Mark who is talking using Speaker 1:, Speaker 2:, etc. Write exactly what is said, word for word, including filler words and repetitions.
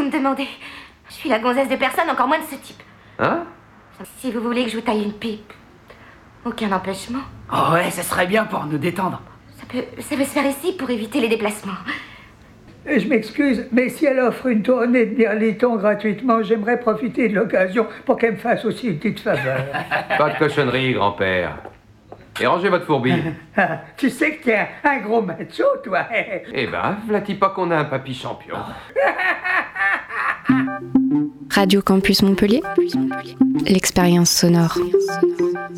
Speaker 1: me demandez. Je suis la gonzesse de personne, encore moins de ce type.
Speaker 2: Hein?
Speaker 1: Si vous voulez que je vous taille une pipe, aucun empêchement.
Speaker 3: Oh ouais, ça serait bien pour nous détendre.
Speaker 1: Ça peut, ça peut se faire ici pour éviter les déplacements.
Speaker 4: Je m'excuse, mais si elle offre une tournée de Mirliton gratuitement, j'aimerais profiter de l'occasion pour qu'elle me fasse aussi une petite faveur.
Speaker 2: Pas de cochonnerie, grand-père. Et rangez votre fourbi.
Speaker 4: Tu sais que t'es un, un gros macho, toi.
Speaker 2: Eh ben, v'là-t-il pas qu'on a un papy champion?
Speaker 5: Radio Campus Montpellier, l'expérience sonore.